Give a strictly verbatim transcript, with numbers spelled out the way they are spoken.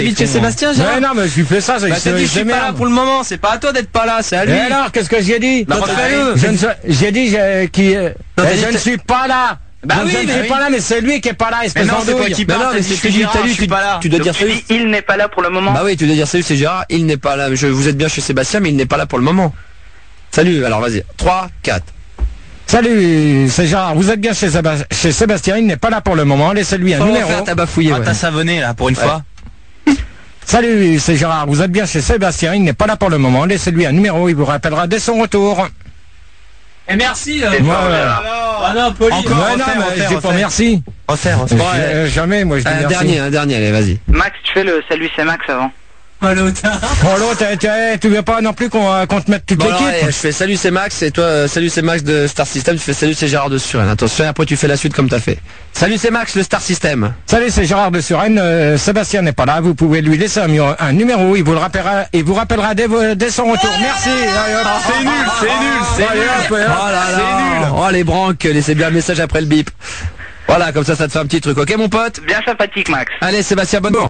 Vite chez Sébastien, Gérard. Ouais, non, mais je lui fais ça, bah, t'as dit, je suis pas là pour le moment, c'est pas à toi d'être pas là, c'est à lui. Et alors, qu'est-ce que j'ai dit? Bah, refais-le. Je ne suis- J'ai dit, j'ai- qui, euh, je ne suis pas là. Bah je oui, je ne mais suis oui. pas là, mais c'est lui qui est pas là, espèce Mais non, c'est d'andouille. toi qui Mais parle, non, t'as mais dit, c'est je ce que suis j'ai dit Gérard, tout à je l'heure, suis tu, pas là. tu dois dire Tu salut. dis, il n'est pas là pour le moment. Bah oui, tu dois dire salut, c'est Gérard, il n'est pas là. Je, vous êtes bien chez Sébastien, mais il n'est pas là pour le moment. Salut, alors vas-y. trois, quatre. Salut, c'est Gérard. Vous êtes bien chez, Séba- chez Sébastien, il n'est pas là pour le moment. Laissez-lui un Faut numéro. faire, t'as bafouillé, Ah, ouais. t'as savonné là, pour une Ouais. fois. Salut, c'est Gérard. Vous êtes bien chez Sébastien, il n'est pas là pour le moment. Laissez-lui un numéro, il vous rappellera dès son retour. Et merci. C'est Moi, fort, euh, Gérard. Ah non, Poli. Ouais, non, mais je dis pas merci. Refaire, refaire. Euh, jamais, moi je dis Un merci. dernier, un dernier, allez, vas-y. Max, tu fais le salut, c'est Max avant. Oh l'autre. Oh l'autre, tu, tu- tu veux pas non plus qu'on euh, qu'on te mette toute Bon, alors, l'équipe? allez, je fais salut c'est Max et toi euh, salut c'est Max de Star System, tu fais salut c'est Gérard de Suren. Attention, et après tu fais la suite comme t'as fait. Salut c'est Max le Star System. Salut, c'est Gérard de Suren. Euh, Sébastien n'est pas là. Vous pouvez lui laisser un, mu- un numéro. Il vous le rappellera, il vous rappellera dès, vo- dès son retour. Merci. Allez, hop. C'est nul, c'est nul, c'est Allez, nul. hop, hop. Oh là là. Oh les branques, laissez bien un message après le bip. Voilà, comme ça ça te fait un petit truc, ok mon pote? Bien sympathique, Max. Allez Sébastien, bonne